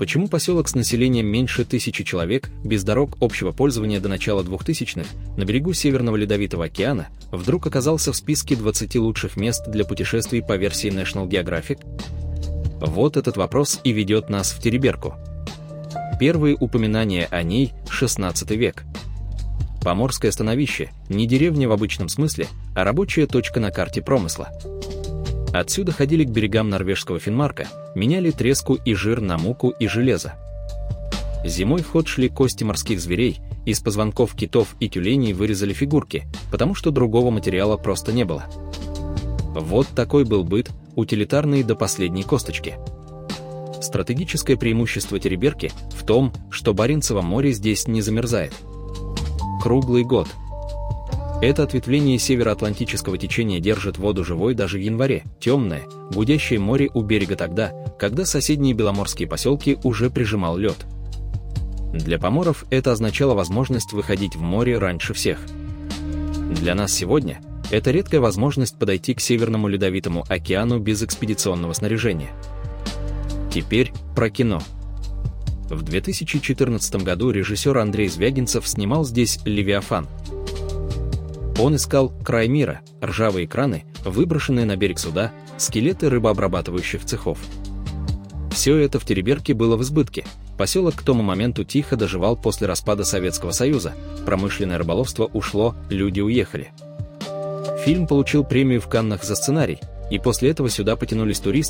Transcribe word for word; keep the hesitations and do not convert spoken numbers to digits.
Почему поселок с населением меньше тысячи человек, без дорог общего пользования до начала двухтысячных, на берегу Северного Ледовитого океана, вдруг оказался в списке двадцати лучших мест для путешествий по версии National Geographic? Вот этот вопрос и ведет нас в Териберку. Первые упоминания о ней – шестнадцатый век. Поморское становище – не деревня в обычном смысле, а рабочая точка на карте промысла. Отсюда ходили к берегам норвежского Финмарка, меняли треску и жир на муку и железо. Зимой в ход шли кости морских зверей, из позвонков китов и тюленей вырезали фигурки, потому что другого материала просто не было. Вот такой был быт, утилитарный до последней косточки. Стратегическое преимущество Териберки в том, что Баренцево море здесь не замерзает. Круглый год. Это ответвление североатлантического течения держит воду живой даже в январе, темное, гудящее море у берега тогда, когда соседние беломорские поселки уже прижимал лед. Для поморов это означало возможность выходить в море раньше всех. Для нас сегодня это редкая возможность подойти к Северному Ледовитому океану без экспедиционного снаряжения. Теперь про кино. В две тысячи четырнадцатом году режиссер Андрей Звягинцев снимал здесь «Левиафан». Он искал край мира, ржавые краны, выброшенные на берег суда, скелеты рыбообрабатывающих цехов. Все это в Териберке было в избытке. Поселок к тому моменту тихо доживал после распада Советского Союза, промышленное рыболовство ушло, люди уехали. Фильм получил премию в Каннах за сценарий, и после этого сюда потянулись туристы,